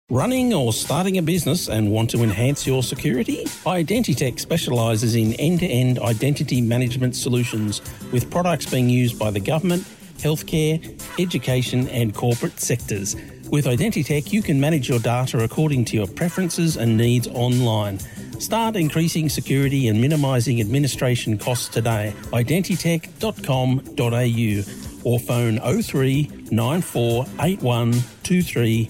Running or starting a business and want to enhance your security? Identitech specialises in end-to-end identity management solutions with products being used by the government, healthcare, education and corporate sectors. With Identitech, you can manage your data according to your preferences and needs online. Start increasing security and minimising administration costs today. Identitech.com.au or phone 03 9481 23